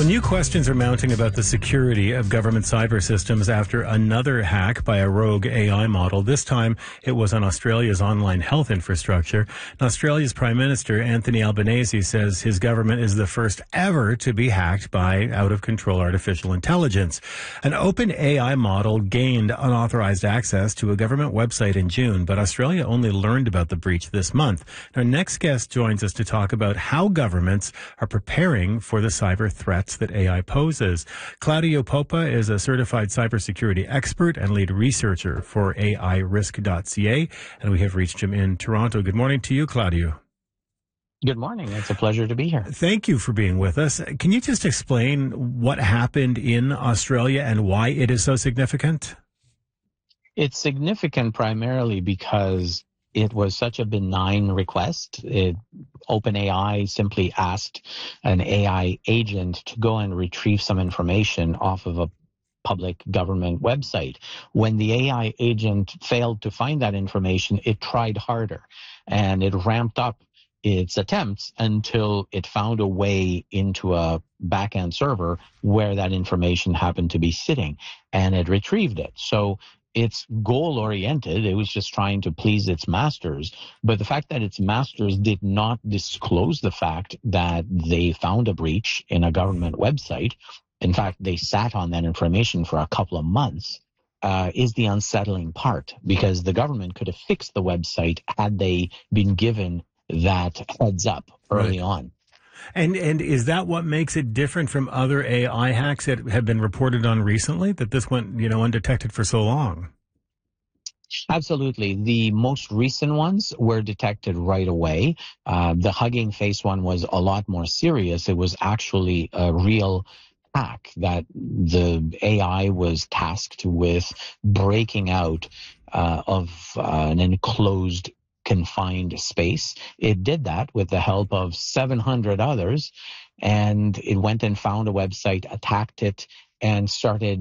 Well, new questions are mounting about the security of government cyber systems after another hack by a rogue AI model. This time, it was on Australia's online health infrastructure. And Australia's Prime Minister, Anthony Albanese, says his government is the first ever to be hacked by out-of-control artificial intelligence. An open AI model gained unauthorized access to a government website in June, but Australia only learned about the breach this month. Our next guest joins us to talk about how governments are preparing for the cyber threats that AI poses. Claudio Popa is a certified cybersecurity expert and lead researcher for AIRisk.ca, and we have reached him in Toronto. Good morning to you, Claudio. Good morning. It's a pleasure to be here. Thank you for being with us. Can you just explain what happened in Australia and why it is so significant? It's significant primarily because it was such a benign request. OpenAI simply asked an AI agent to go and retrieve some information off of a public government website. When the AI agent failed to find that information, it tried harder and it ramped up its attempts until it found a way into a back-end server where that information happened to be sitting, and it retrieved it. So it's goal-oriented. It was just trying to please its masters. But the fact that its masters did not disclose the fact that they found a breach in a government website, in fact, they sat on that information for a couple of months, is the unsettling part, because the government could have fixed the website had they been given that heads up early on. And is that what makes it different from other AI hacks that have been reported on recently, that this went, undetected for so long? Absolutely. The most recent ones were detected right away. The Hugging Face one was a lot more serious. It was actually a real hack that the AI was tasked with breaking out of an enclosed confined space. It did that with the help of 700 others, and it went and found a website, attacked it, and started